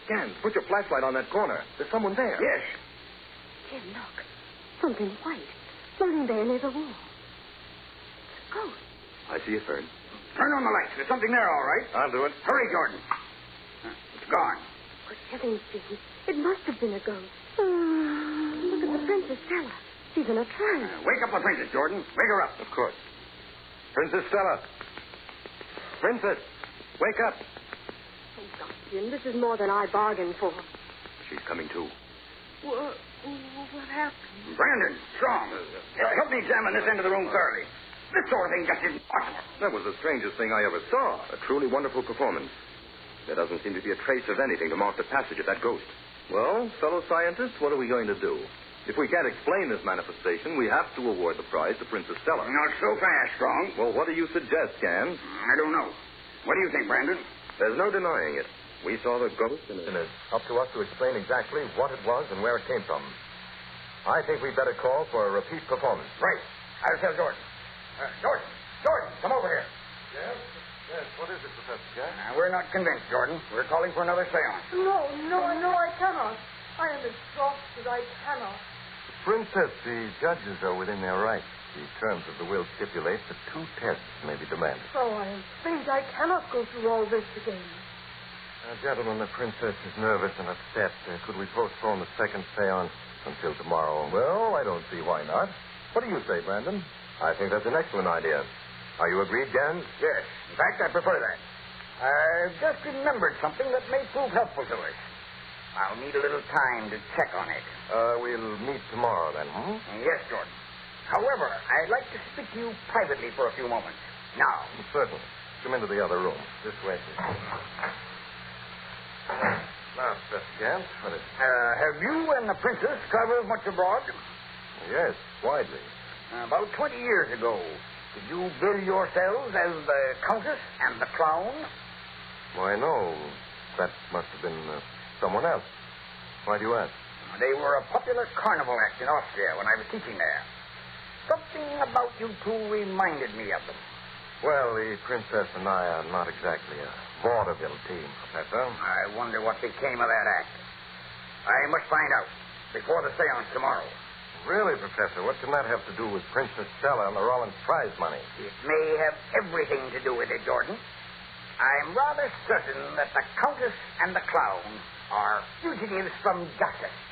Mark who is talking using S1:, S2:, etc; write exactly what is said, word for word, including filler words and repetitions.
S1: Gans, put your flashlight on that corner. There's someone there.
S2: Yes.
S3: Jim, look. Something white floating there near the wall. It's a ghost.
S1: I see it, Fern.
S2: Turn on the lights. There's something there, all right.
S1: I'll do it.
S2: Hurry, Jordan. It's gone.
S3: Good heavens, Jim. It must have been a ghost. Uh, look at the Princess Stella. She's in a trance.
S2: Uh, wake up the princess, Jordan. Wake her up.
S1: Of course. Princess Stella. Princess, wake up.
S3: Oh, God, Jim, this is more than I bargained for.
S1: She's coming too.
S3: What, what happened?
S2: Brandon, Strong. Uh, help me examine this end of the room thoroughly. This sort of thing just isn't possible.
S1: That was the strangest thing I ever saw. A truly wonderful performance. There doesn't seem to be a trace of anything to mark the passage of that ghost. Well, fellow scientists, what are we going to do? If we can't explain this manifestation, we have to award the prize to Princess Stella.
S2: Not so fast, Strong.
S1: Well, what do you suggest, Gans?
S2: I don't know. What do you think, Brandon?
S1: There's no denying it. We saw the ghost in it.
S4: And it's up to us to explain exactly what it was and where it came from. I think we'd better call for a repeat performance.
S2: Right. I'll tell Jordan. Uh, Jordan, Jordan, come over here.
S4: Yes? Yes, what is it, Professor Gans?
S2: Uh, we're not convinced, Jordan. We're calling for another seance.
S5: No, no, no, I cannot. I am exhausted. I cannot.
S4: Princess, the judges are within their rights. The terms of the will stipulate that two tests may be demanded.
S5: Oh, I am afraid I cannot go through all this again.
S4: Uh, gentlemen, the princess is nervous and upset. Uh, could we postpone the second seance until tomorrow? Well, I don't see why not. What do you say, Brandon? I think that's an excellent idea. Are you agreed, Gans?
S2: Yes. In fact, I prefer that. I've just remembered something that may prove helpful to us. I'll need a little time to check on it.
S4: Uh, we'll meet tomorrow, then, hmm?
S2: Yes, Jordan. However, I'd like to speak to you privately for a few moments. Now.
S4: Certainly. Come into the other room. This way, please. Now, Professor Gans, what is it?
S2: Uh, have you and the princess traveled much abroad?
S4: Yes, widely.
S2: Uh, about twenty years ago, did you bill yourselves as the Countess and the Clown?
S4: Why, no. That must have been uh, someone else. Why do you ask?
S2: They were a popular carnival act in Austria when I was teaching there. Something about you two reminded me of them.
S4: Well, the princess and I are not exactly a vaudeville team, Professor.
S2: I wonder what became of that act. I must find out before the seance tomorrow.
S4: Really, Professor, what can that have to do with Princess Stella and the Rollins prize money?
S2: It may have everything to do with it, Jordan. I'm rather certain that the Countess and the Clown are fugitives from justice.